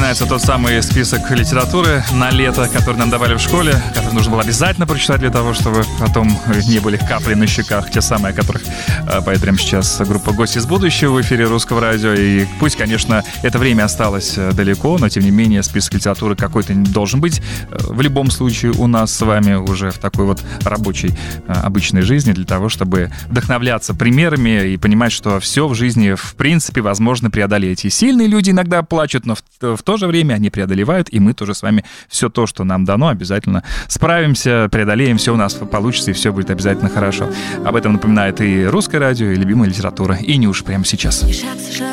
вспоминается тот самый список литературы на лето, который нам давали в школе, который нужно было обязательно прочитать для того, чтобы потом не были капли на щеках, те самые, о которых поет прямо сейчас группа «Гости из будущего» в эфире Русского радио. И пусть, конечно, это время осталось далеко, но, тем не менее, список литературы какой-то должен быть в любом случае у нас с вами уже в такой вот рабочей, обычной жизни, для того, чтобы вдохновляться примерами и понимать, что все в жизни, в принципе, возможно преодолеть. И сильные люди иногда плачут, но в то же время они преодолевают, и мы тоже с вами все то, что нам дано, обязательно справимся, преодолеем, все у нас получится, и все будет обязательно хорошо. Об этом напоминает и Русское радио, и любимая литература. И не уж прямо сейчас.